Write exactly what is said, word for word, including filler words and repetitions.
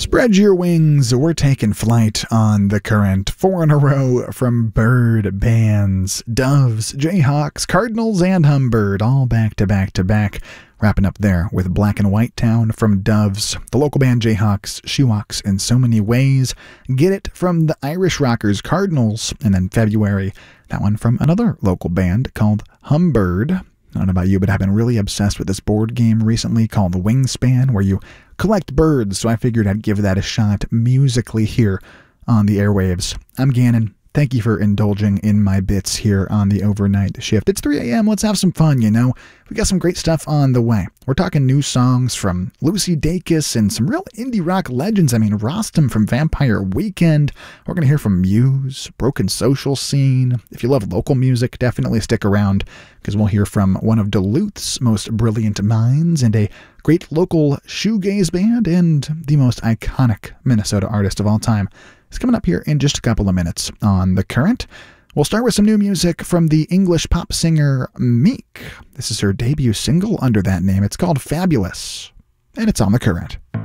Spread your wings, we're taking flight on The Current. Four in a row from Bird bands, Doves, Jayhawks, Cardinals, and Humbird, all back to back to back. Wrapping up there with Black and White Town from Doves, the local band Jayhawks, She Walks in So Many Ways, Get It from the Irish rockers Cardinals, and then February, that one from another local band called Humbird. I don't know about you, but I've been really obsessed with this board game recently called Wingspan, where you collect birds, so I figured I'd give that a shot musically here on the airwaves. I'm Gannon. Thank you for indulging in my bits here on the overnight shift. It's three a.m. Let's have some fun, you know. We got some great stuff on the way. We're talking new songs from Lucy Dacus and some real indie rock legends. I mean, Rostam from Vampire Weekend. We're going to hear from Muse, Broken Social Scene. If you love local music, definitely stick around because we'll hear from one of Duluth's most brilliant minds and a great local shoegaze band and the most iconic Minnesota artist of all time. It's coming up here in just a couple of minutes on The Current. We'll start with some new music from the English pop singer Meek. This is her debut single under that name. It's called Fabulous, and it's on The Current.